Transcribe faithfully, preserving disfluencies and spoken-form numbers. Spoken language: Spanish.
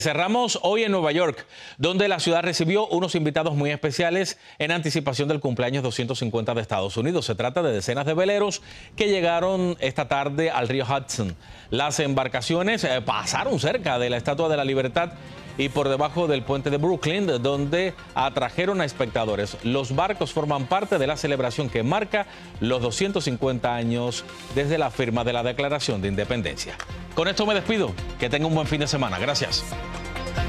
Cerramos hoy en Nueva York, donde la ciudad recibió unos invitados muy especiales en anticipación del cumpleaños doscientos cincuenta de Estados Unidos. Se trata de decenas de veleros que llegaron esta tarde al río Hudson. Las embarcaciones eh, pasaron cerca de la Estatua de la Libertad y por debajo del puente de Brooklyn, donde atrajeron a espectadores. Los barcos forman parte de la celebración que marca los doscientos cincuenta años desde la firma de la Declaración de Independencia. Con esto me despido. Que tenga un buen fin de semana. Gracias.